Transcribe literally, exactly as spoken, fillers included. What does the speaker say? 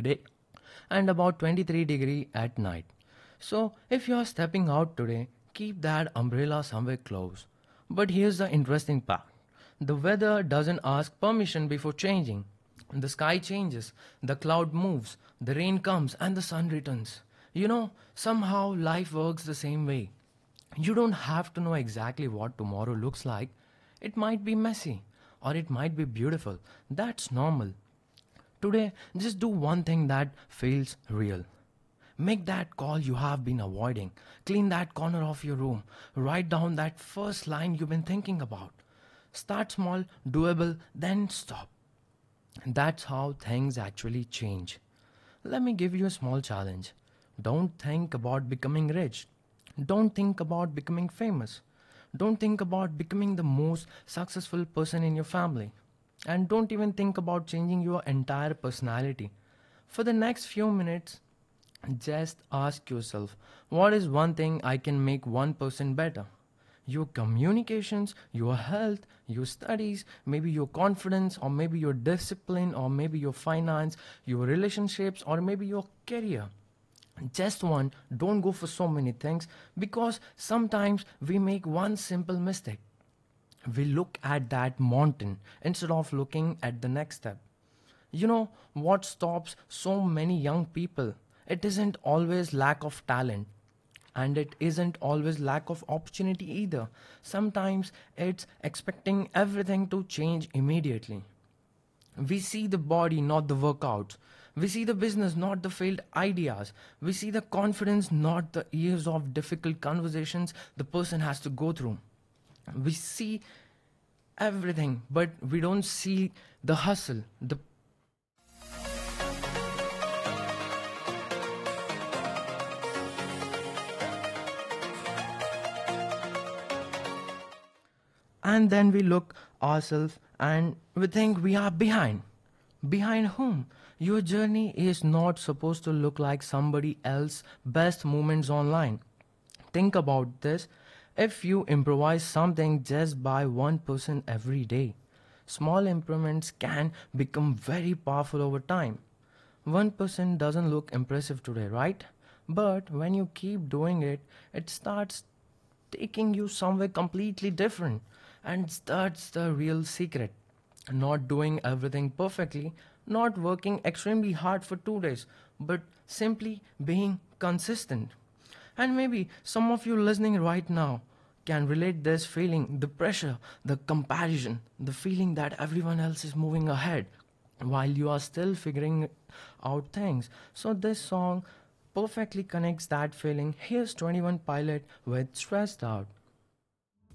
day and about twenty-three degree at night. So if you are stepping out today, keep that umbrella somewhere close. But here's the interesting part. The weather doesn't ask permission before changing. The sky changes, the cloud moves, the rain comes, and the sun returns. You know, somehow life works the same way. You don't have to know exactly what tomorrow looks like. It might be messy or it might be beautiful. That's normal. Today, just do one thing that feels real. Make that call you have been avoiding. Clean that corner of your room. Write down that first line you've been thinking about. Start small, doable, then stop. That's how things actually change. Let me give you a small challenge. Don't think about becoming rich. Don't think about becoming famous. Don't think about becoming the most successful person in your family. And don't even think about changing your entire personality. For the next few minutes, just ask yourself, what is one thing I can make one percent better? Your communications, your health, your studies, maybe your confidence, or maybe your discipline, or maybe your finance, your relationships, or maybe your career. Just one, don't go for so many things because sometimes we make one simple mistake. We look at that mountain instead of looking at the next step. You know what stops so many young people? It isn't always lack of talent. And it isn't always lack of opportunity either. Sometimes it's expecting everything to change immediately. We see the body, not the workouts. We see the business, not the failed ideas. We see the confidence, not the years of difficult conversations the person has to go through. We see everything, but we don't see the hustle, the and then we look ourselves and we think we are behind. Behind whom? Your journey is not supposed to look like somebody else's best moments online. Think about this. If you improvise something just by one percent every day, small improvements can become very powerful over time. one percent doesn't look impressive today, right? But when you keep doing it, it starts taking you somewhere completely different. And that's the real secret. Not doing everything perfectly, not working extremely hard for two days, but simply being consistent. And maybe some of you listening right now can relate this feeling, the pressure, the comparison, the feeling that everyone else is moving ahead while you are still figuring out things. So this song perfectly connects that feeling. Here's twenty-one Pilot with Stressed Out.